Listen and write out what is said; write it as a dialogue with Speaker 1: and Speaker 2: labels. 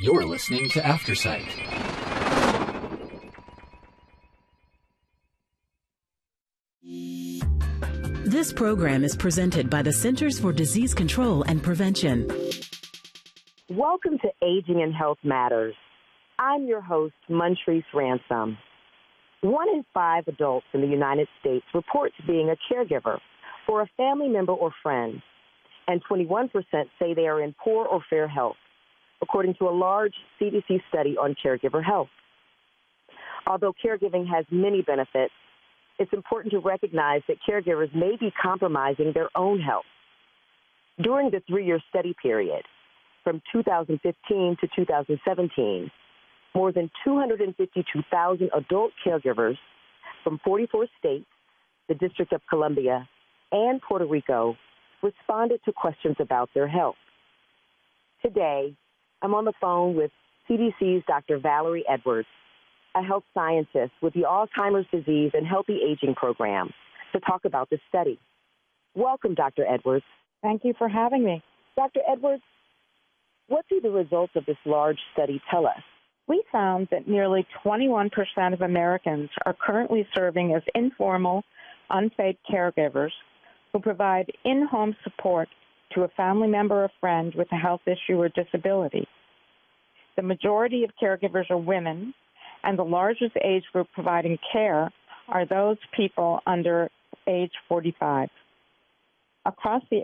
Speaker 1: You're listening to Aftersight.
Speaker 2: This program is presented by the Centers for Disease Control and Prevention.
Speaker 3: Welcome to Aging and Health Matters. I'm your host, Montrese Ransom. 1 in 5 adults in the United States reports being a caregiver for a family member or friend, and 21% say they are in poor or fair health, according to a large CDC study on caregiver health. Although caregiving has many benefits, it's important to recognize that caregivers may be compromising their own health. During the 3-year study period, from 2015 to 2017, more than 252,000 adult caregivers from 44 states, the District of Columbia, and Puerto Rico responded to questions about their health. Today, I'm on the phone with CDC's Dr. Valerie Edwards, a health scientist with the Alzheimer's Disease and Healthy Aging Program, to talk about this study. Welcome, Dr. Edwards.
Speaker 4: Thank you for having me.
Speaker 3: Dr. Edwards, what do the results of this large study tell us?
Speaker 4: We found that nearly 21% of Americans are currently serving as informal, unpaid caregivers who provide in-home support to a family member or friend with a health issue or disability. The majority of caregivers are women, and the largest age group providing care are those people under age 45. Across the